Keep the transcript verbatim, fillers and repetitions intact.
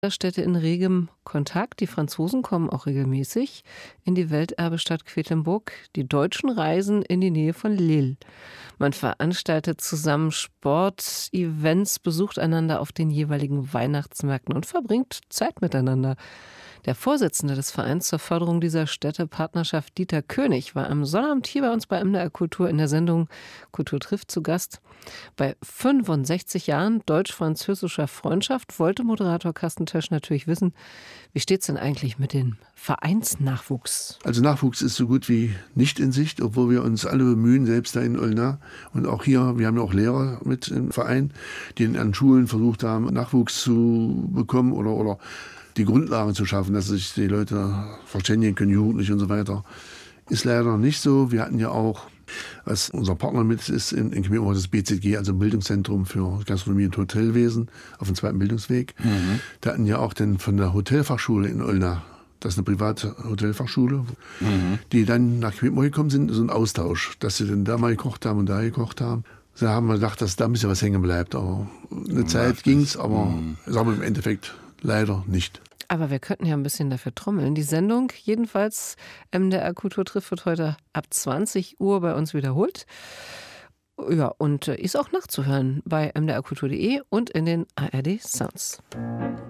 Städte in regem Kontakt. Die Franzosen kommen auch regelmäßig in die Welterbestadt Quedlinburg. Die Deutschen reisen in die Nähe von Lille. Man veranstaltet zusammen Sportevents, besucht einander auf den jeweiligen Weihnachtsmärkten und verbringt Zeit miteinander. Der Vorsitzende des Vereins zur Förderung dieser Städtepartnerschaft, Dieter König, war am Sonnabend hier bei uns bei M D R Kultur in der Sendung Kultur trifft zu Gast. Bei fünfundsechzig Jahren deutsch-französischer Freundschaft wollte Moderator Carsten Tösch natürlich wissen, wie steht es denn eigentlich mit dem Vereinsnachwuchs? Also Nachwuchs ist so gut wie nicht in Sicht, obwohl wir uns alle bemühen, selbst da in Olna und auch hier, wir haben ja auch Lehrer mit im Verein, die an Schulen versucht haben, Nachwuchs zu bekommen oder, oder die Grundlagen zu schaffen, dass sich die Leute verständigen können, jugendlich und so weiter. Ist leider nicht so. Wir hatten ja auch, was unser Partner mit ist, in, in Quedlinburg das B Z G, also Bildungszentrum für Gastronomie und Hotelwesen auf dem zweiten Bildungsweg. Mhm. Da hatten ja auch den von der Hotelfachschule in Olna, das ist eine private Hotelfachschule, mhm. die dann nach Quedlinburg gekommen sind, so ein Austausch, dass sie dann da mal gekocht haben und da gekocht haben. Da haben wir gedacht, dass da ein bisschen was hängen bleibt. Aber eine Zeit ging es, aber mhm. sagen wir im Endeffekt leider nicht. Aber wir könnten ja ein bisschen dafür trommeln. Die Sendung, jedenfalls M D R Kultur trifft, wird heute ab zwanzig Uhr bei uns wiederholt. Ja, und ist auch nachzuhören bei m d r kultur punkt de und in den A R D Sounds.